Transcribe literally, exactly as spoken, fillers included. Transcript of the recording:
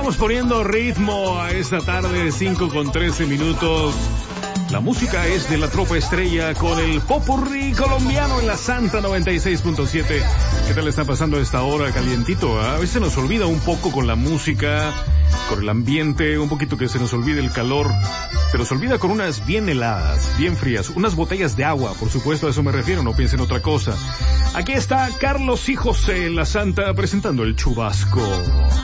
vamos poniendo ritmo a esta tarde, cinco con trece minutos. La música es de la Tropa Estrella con el Popurrí colombiano en la Santa noventa y seis punto siete. ¿Qué tal está pasando esta hora calientito? ¿eh? A veces nos olvida un poco con la música, con el ambiente, un poquito que se nos olvide el calor, pero se olvida con unas bien heladas, bien frías, unas botellas de agua, por supuesto, a eso me refiero, no piensen otra cosa. Aquí está Carlos y José en la Santa presentando el Chubasco.